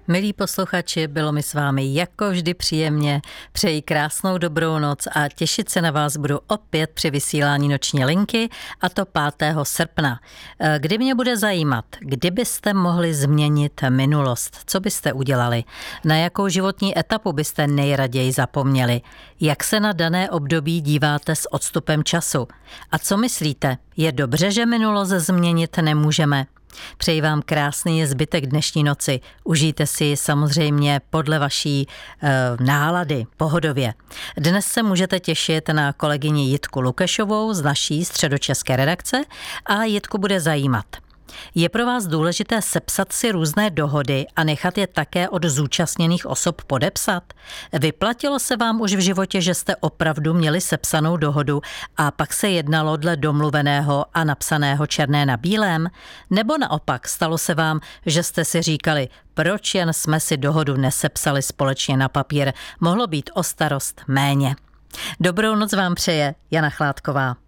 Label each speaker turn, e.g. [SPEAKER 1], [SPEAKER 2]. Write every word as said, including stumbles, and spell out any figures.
[SPEAKER 1] Milí posluchači, bylo mi s vámi jako vždy příjemně. Přeji krásnou dobrou noc a těšit se na vás budu opět při vysílání Noční linky, a to pátého srpna. Kdy mě bude zajímat, kdybyste mohli změnit minulost, co byste udělali? Na jakou životní etapu byste nejraději zapomněli? Jak se na dané období díváte s odstupem času? A co myslíte, je dobře, že minulost změnit nemůžeme? Přeji vám krásný zbytek dnešní noci. Užijte si ji samozřejmě podle vaší e, nálady, pohodově. Dnes se můžete těšit na kolegyni Jitku Lukešovou z naší středočeské redakce a Jitku bude zajímat. Je pro vás důležité sepsat si různé dohody a nechat je také od zúčastněných osob podepsat? Vyplatilo se vám už v životě, že jste opravdu měli sepsanou dohodu a pak se jednalo dle domluveného a napsaného černé na bílém? Nebo naopak stalo se vám, že jste si říkali, proč jen jsme si dohodu nesepsali společně na papír, mohlo být o starost méně? Dobrou noc vám přeje Jana Chládková.